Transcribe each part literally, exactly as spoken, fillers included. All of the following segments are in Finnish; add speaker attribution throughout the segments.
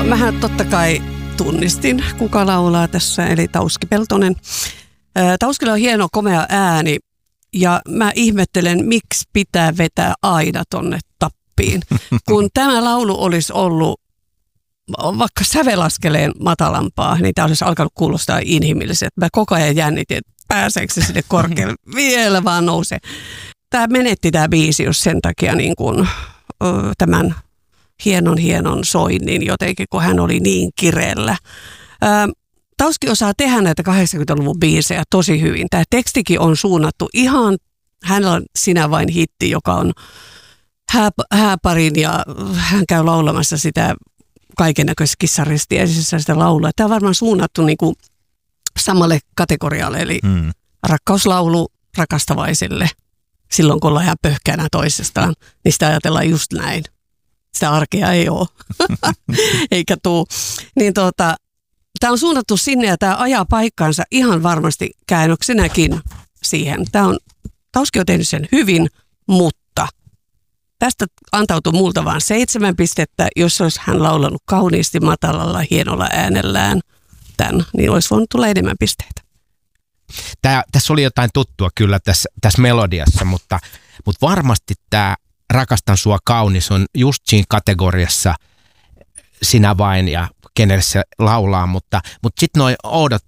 Speaker 1: mähän totta kai tunnistin, kuka laulaa tässä, eli Tauski Peltonen. Tauskilla on hieno komea ääni ja mä ihmettelen, miksi pitää vetää aina tonne tappiin. Kun tämä laulu olisi ollut vaikka sävelaskeleen matalampaa, niin tämä olisi alkanut kuulostaa inhimilliseltä. Mä koko ajan jännitin, että pääseekö se sinne korkealle, vielä vaan nousee. Tämä menetti tämä biisi just sen takia niin kuin, tämän hienon hienon soinnin jotenkin, kun hän oli niin kireellä. Ää, Tauski osaa tehdä näitä kahdeksankymmentäluvun biisejä tosi hyvin. Tämä tekstikin on suunnattu ihan, hänellä on Sinä vain hitti, joka on hää, hääparin ja hän käy laulamassa sitä kaikennäköisessä kissaristiäisessä sitä laulua. Tämä on varmaan suunnattu niin kuin samalle kategorialle, eli mm. rakkauslaulu rakastavaisille. Silloin kun ollaan ihan pöhkänä toisestaan, niin sitä ajatellaan just näin. Sitä arkea ei ole, eikä tuu. Niin tuota, tämä on suunnattu sinne ja tämä ajaa paikkaansa ihan varmasti käännöksenäkin siihen. Tämä on, Tauski on tehnyt sen hyvin, mutta tästä antautuu multa vain seitsemän pistettä. Jos olisi hän laulanut kauniisti matalalla, hienolla äänellään tämän, niin olisi voinut tulla enemmän pisteitä.
Speaker 2: Tää, tässä oli jotain tuttua kyllä tässä, tässä melodiassa, mutta, mutta varmasti tämä Rakastan sua kaunis on just siinä kategoriassa Sinä vain ja kenelle se laulaa, mutta, mutta sitten noi oudot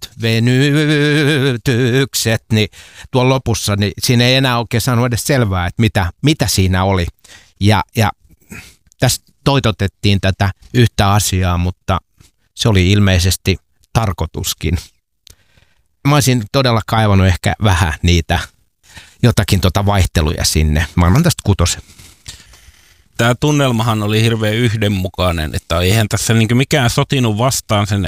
Speaker 2: venytykset, niin tuolla lopussa, niin siinä ei enää oikein saanut edes selvää, että mitä, mitä siinä oli. Ja, ja tässä toitotettiin tätä yhtä asiaa, mutta se oli ilmeisesti tarkoituskin. Mä olisin todella kaivannut ehkä vähän niitä jotakin tota vaihteluja sinne. Mä annan tästä kutosen.
Speaker 3: Tämä tunnelmahan oli hirveän yhdenmukainen, että eihän tässä niin mikään sotinut vastaan sen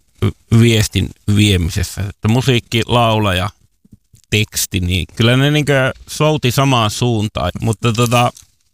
Speaker 3: viestin viemisessä. Että musiikki, laulaja, teksti, niin kyllä ne niin souti samaan suuntaan. Mutta tota,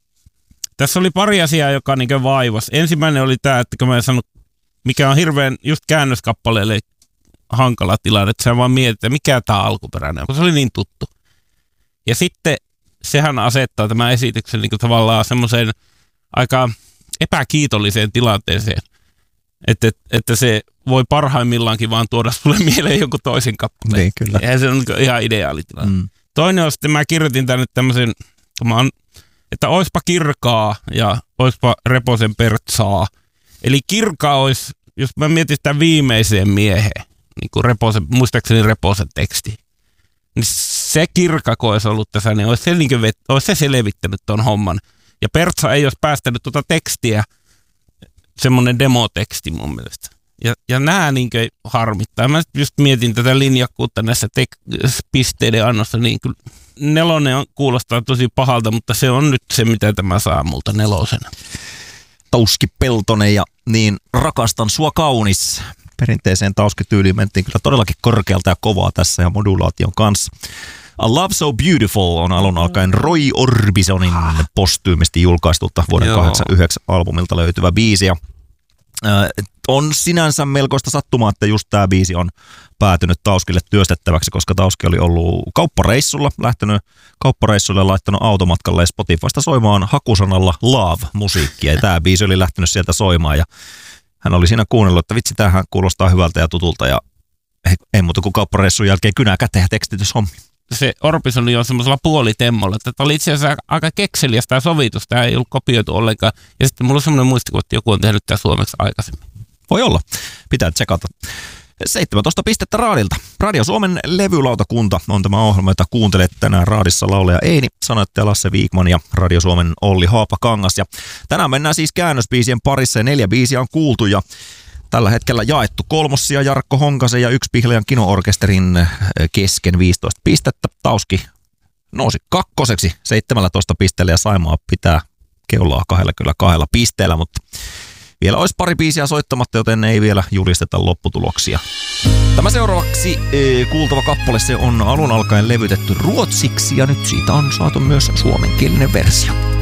Speaker 3: tässä oli pari asiaa, joka niin vaivasi. Ensimmäinen oli tämä, että kun mä en sanonut, mikä on hirveän just käännöskappaleelle hankala tilanne, että sä vaan mietit, että mikä tämä alkuperäinen on, se oli niin tuttu. Ja sitten sehän asettaa tämän esityksen niin kuin tavallaan semmoiseen aika epäkiitolliseen tilanteeseen, että, että se voi parhaimmillaankin vaan tuoda sulle mieleen jonkun toisen kappaleen.
Speaker 4: Niin, kyllä.
Speaker 3: Eihän se on niin ihan ideaali tilanne. Mm. Toinen on sitten, mä kirjoitin tänne tämmöisen, että oispa Kirkaa ja oispa Reposen Pertsaa. Eli Kirka olisi, jos mä mietin sitä viimeiseen mieheen, niin kuin Reposen, muistaakseni Reposen teksti, niin se Kirkako olisi ollut tässä, niin olisi se, niin vet, olisi se selvittänyt tuon homman. Ja Pertsa ei olisi päästänyt tuota tekstiä, semmoinen demoteksti mun mielestä. Ja, ja nämä niin harmittaa. Mä just mietin tätä linjakkuutta näissä tek- pisteiden annossa, niin kyllä nelonen on, kuulostaa tosi pahalta, mutta se on nyt se, mitä tämä saa multa nelosena.
Speaker 4: Tauski Peltonen ja niin Rakastan sua kaunis. Perinteiseen Tauski-tyyliin mentiin kyllä todellakin korkealta ja kovaa tässä ja modulaation kanssa. A Love So Beautiful on alun alkaen Roy Orbisonin postyymisti julkaistulta vuoden kahdeksankymmentäyhdeksän albumilta löytyvä biisi. Ja, äh, on sinänsä melkoista sattumaa, että just tämä biisi on päätynyt Tauskille työstettäväksi, koska Tauski oli ollut kauppareissulla, lähtenyt kauppareissulle ja laittanut automatkalle Spotifysta soimaan hakusanalla Love-musiikkia. Ja tämä biisi oli lähtenyt sieltä soimaan ja hän oli siinä kuunnellut, että vitsi, tämähän kuulostaa hyvältä ja tutulta ja ei, ei muuta kuin kauppareissun jälkeen kynää käteen ja tekstityshommi.
Speaker 3: Se Orbisoni on semmoisella puolitemmolla, että tämä oli itse asiassa aika kekseliästä tämä sovitus, tämä ei ollut kopioitu ollenkaan. Ja sitten mulla on semmoinen muistikuva, että joku on tehnyt tämä suomeksi aikaisemmin.
Speaker 4: Voi olla, pitää tsekata. seitsemäntoista pistettä Raadilta. Radio Suomen levylautakunta on tämä ohjelma, jota kuuntelet tänään Raadissa laulaja Eini, sanoittaja Lasse Viikman ja Radio Suomen Olli Haapakangas. Ja tänään mennään siis käännösbiisien parissa ja neljä biisiä on kuultu ja tällä hetkellä jaettu kolmossia Jarkko Honkasen ja yksi Pihlajan Kino-orkesterin kesken viisitoista pistettä. Tauski nousi kakkoseksi seitsemäntoista pisteellä ja Saimaa pitää keulaa kahdella kyllä kahdella pisteellä, mutta vielä olisi pari biisiä soittamatta, joten ei vielä julisteta lopputuloksia. Tämä seuraavaksi e, kuultava kappale, se on alun alkaen levytetty ruotsiksi ja nyt siitä on saatu myös suomenkielinen versio.